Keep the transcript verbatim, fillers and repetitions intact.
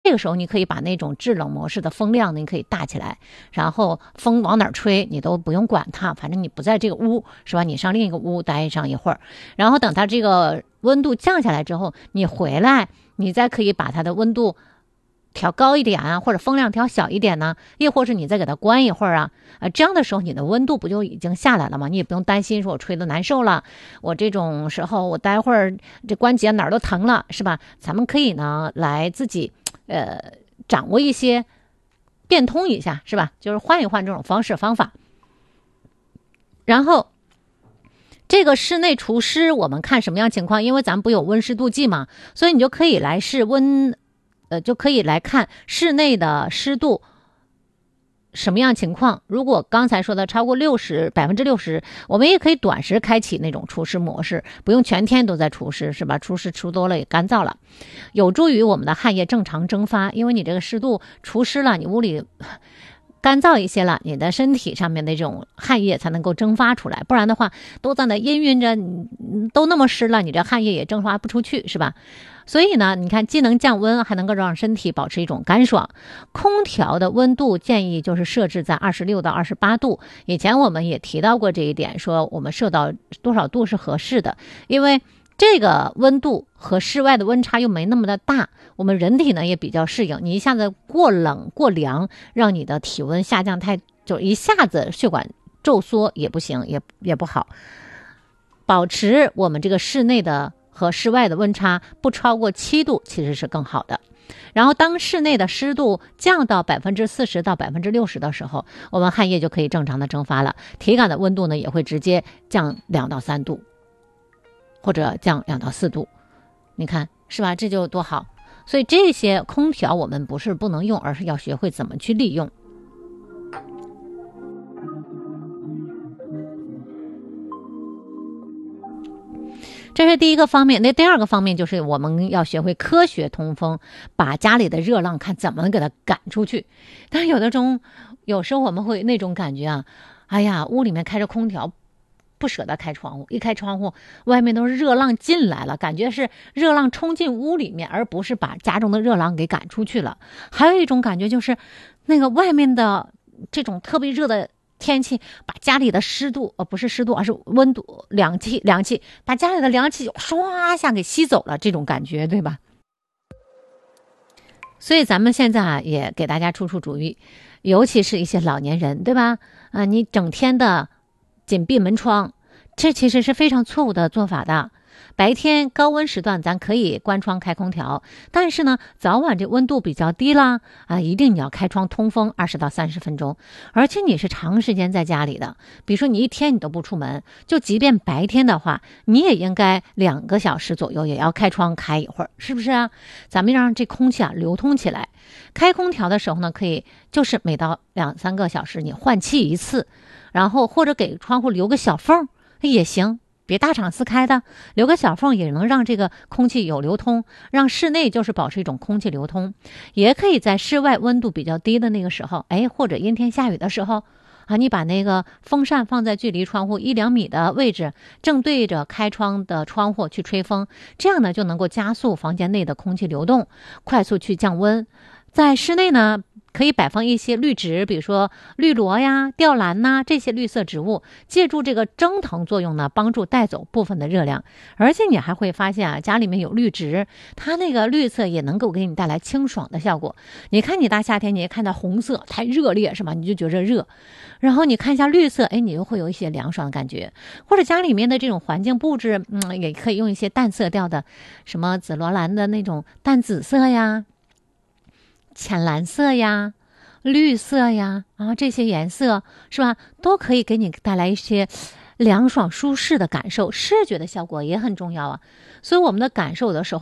这个时候你可以把那种制冷模式的风量呢，你可以大起来，然后风往哪儿吹你都不用管它，反正你不在这个屋是吧？你上另一个屋待上一会儿，然后等它这个温度降下来之后，你回来，你再可以把它的温度调高一点啊，或者风量调小一点呢，亦或是你再给它关一会儿啊，呃，这样的时候你的温度不就已经下来了吗？你也不用担心说我吹得难受了，我这种时候我待会儿这关节哪儿都疼了，是吧？咱们可以呢来自己呃掌握一些变通一下，是吧？就是换一换这种方式方法。然后这个室内除湿我们看什么样情况，因为咱们不有温湿度计嘛，所以你就可以来试温呃，就可以来看室内的湿度什么样情况。如果刚才说的超过六十百分之六十，我们也可以短时开启那种除湿模式，不用全天都在除湿，是吧？除湿除多了也干燥了，有助于我们的汗液正常蒸发。因为你这个湿度除湿了，你屋里干燥一些了，你的身体上面的这种汗液才能够蒸发出来，不然的话都在那氤氲着，你都那么湿了，你这汗液也蒸发不出去，是吧？所以呢，你看既能降温，还能够让身体保持一种干爽。空调的温度建议就是设置在二十六到二十八度。以前我们也提到过这一点，说我们设到多少度是合适的，因为这个温度和室外的温差又没那么的大，我们人体呢也比较适应。你一下子过冷过凉，让你的体温下降太，就一下子血管骤缩也不行，也也不好。保持我们这个室内的和室外的温差不超过七度，其实是更好的。然后当室内的湿度降到百分之四十到百分之六十的时候，我们汗液就可以正常的蒸发了，体感的温度呢也会直接降两到三度，或者降两到四度。你看是吧？这就多好。所以这些空调我们不是不能用，而是要学会怎么去利用。这是第一个方面。那第二个方面就是我们要学会科学通风，把家里的热浪看怎么给它赶出去。但是有的中有时候我们会那种感觉啊，哎呀，屋里面开着空调不舍得开窗户，一开窗户外面都是热浪进来了，感觉是热浪冲进屋里面，而不是把家中的热浪给赶出去了。还有一种感觉就是那个外面的这种特别热的天气把家里的湿度呃不是湿度而是温度凉气凉气把家里的凉气唰一下给吸走了，这种感觉对吧？所以咱们现在啊也给大家出出主意，尤其是一些老年人对吧？啊，你整天的紧闭门窗，这其实是非常错误的做法的。白天高温时段咱可以关窗开空调，但是呢早晚这温度比较低啦啊，一定你要开窗通风二十到三十分钟。而且你是长时间在家里的，比如说你一天你都不出门，就即便白天的话，你也应该两个小时左右也要开窗开一会儿，是不是啊？咱们让这空气啊流通起来。开空调的时候呢，可以就是每到两三个小时你换气一次，然后或者给窗户留个小缝也行，别大敞四开的，留个小缝也能让这个空气有流通，让室内就是保持一种空气流通。也可以在室外温度比较低的那个时候，哎，或者阴天下雨的时候啊，你把那个风扇放在距离窗户一两米的位置，正对着开窗的窗户去吹风，这样呢就能够加速房间内的空气流动，快速去降温。在室内呢可以摆放一些绿植，比如说绿萝呀、吊兰呐，这些绿色植物，借助这个蒸腾作用呢，帮助带走部分的热量。而且你还会发现啊，家里面有绿植，它那个绿色也能够给你带来清爽的效果。你看你大夏天，你也看到红色太热烈是吧？你就觉着热，然后你看一下绿色，哎，你又会有一些凉爽的感觉。或者家里面的这种环境布置，嗯，也可以用一些淡色调的，什么紫罗兰的那种淡紫色呀。浅蓝色呀，绿色呀，啊，这些颜色是吧，都可以给你带来一些凉爽舒适的感受，视觉的效果也很重要啊。所以我们的感受有的时候